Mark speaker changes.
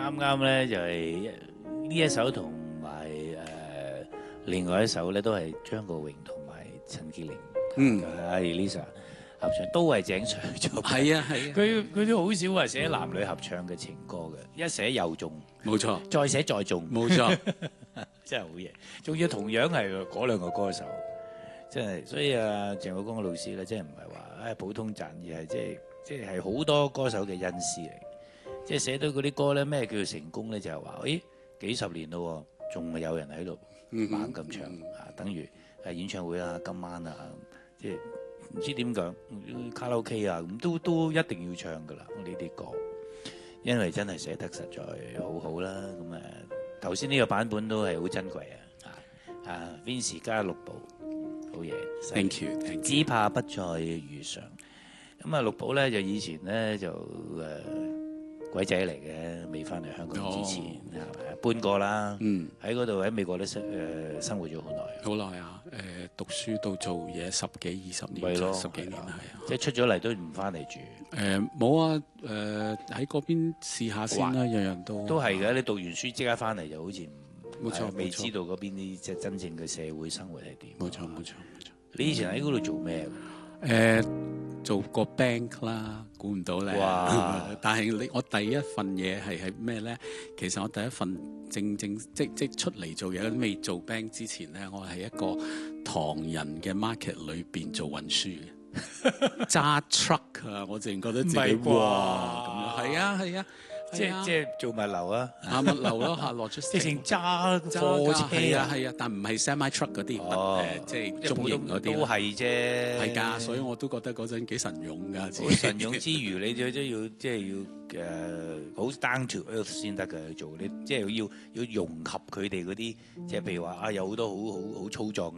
Speaker 1: 啱啱咧就係呢一首同埋另外一首咧都係張國榮同埋陳潔靈Elisa 合唱，都係井上作品。
Speaker 2: 係啊係啊，
Speaker 1: 佢都好少話寫男女合唱嘅情歌嘅，一寫又中，
Speaker 2: 冇錯，
Speaker 1: 再寫再中，
Speaker 2: 冇錯，
Speaker 1: 真係好嘢。仲要同樣係嗰兩個歌手，真係所以鄭國江老師咧，真係唔係話普通讚，而係即係好多歌手嘅恩師嚟。即係寫到嗰啲歌咧，咩叫做成功咧？就係話，誒幾十年咯，仲係有人喺度猛咁唱等於演唱會啊、今晚啊，即係唔知點講卡拉 OK 啊，咁都一定要唱噶啦呢啲歌，因為真係寫得實在好好啦。咁頭先呢個版本都係好珍貴Vince 加六寶，好嘢
Speaker 2: ，thank you，
Speaker 1: 只怕不再遇上。咁六寶咧就以前咧就鬼仔嚟嘅，未翻嚟香港之前係咪搬過啦？喺嗰度喺美國都生活咗好耐。
Speaker 2: 好耐啊！讀書到做嘢10幾20年，
Speaker 1: 係咯
Speaker 2: 10幾年係啊。
Speaker 1: 即係出咗嚟都唔翻嚟住。
Speaker 2: 冇啊！喺嗰邊試下先啦，樣樣都
Speaker 1: 係嘅。你讀完書即刻翻嚟就好似
Speaker 2: 冇錯，
Speaker 1: 未知道嗰邊啲即係真正嘅社會生活係點。
Speaker 2: 冇錯。
Speaker 1: 你以前喺嗰度做咩？
Speaker 2: 做過 bank 啦，估唔到咧。
Speaker 1: 哇！
Speaker 2: 但係我第一份嘢係咩咧？其實我第一份正即出嚟做嘢，未做 bank 之前咧，我係一個唐人嘅 market 裏邊做運輸嘅，揸 truck 啊！我淨覺得自己哇咁樣，係啊，
Speaker 1: 即係做物流啊，
Speaker 2: 物流咯嚇，落出
Speaker 1: 即係揸貨車
Speaker 2: 係啊，但唔係 semi truck 嗰啲，即係中型嗰啲
Speaker 1: 都係啫，
Speaker 2: 係㗎，所以我都覺得嗰陣幾神勇㗎。
Speaker 1: 神勇之餘，你都要即係要好 down to earth 先得嘅做，你即係要融合佢哋嗰啲，即係譬如話有好多好粗壯